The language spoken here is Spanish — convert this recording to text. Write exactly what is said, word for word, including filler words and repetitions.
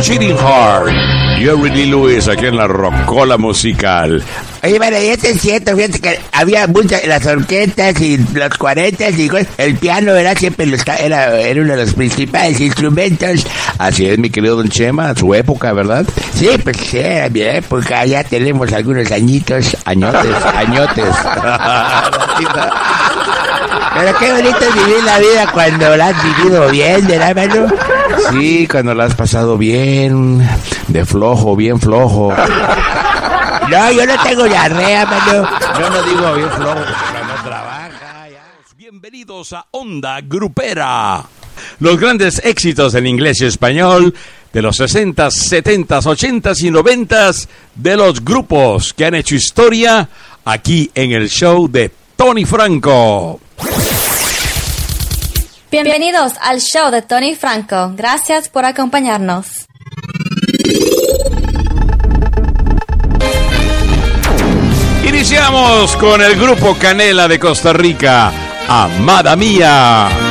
Cheating Heart. Jerry Lee Lewis aquí en la Rocola Musical. Oye, bueno, y esto es cierto, fíjate que había muchas, las orquestas y los cuarentas y cosas, el piano era siempre lo está, era, era uno de los principales instrumentos. Así es, mi querido Don Chema, su época, ¿verdad? Sí, pues sí, era mi época, ya tenemos algunos añitos, añotes, añotes. Pero qué bonito es vivir la vida cuando la has vivido bien, ¿verdad, mano? Sí, cuando la has pasado bien, de flojo, bien flojo. No, yo no tengo diarrea, mano. Yo no digo bien flojo porque no trabaja. Ya. Bienvenidos a Onda Grupera. Los grandes éxitos en inglés y español de los sesentas, setentas, ochentas y noventas de los grupos que han hecho historia aquí en el show de Tony Franco. Bienvenidos al show de Tony Franco. Gracias por acompañarnos. Iniciamos con el grupo Canela de Costa Rica, Amada Mía.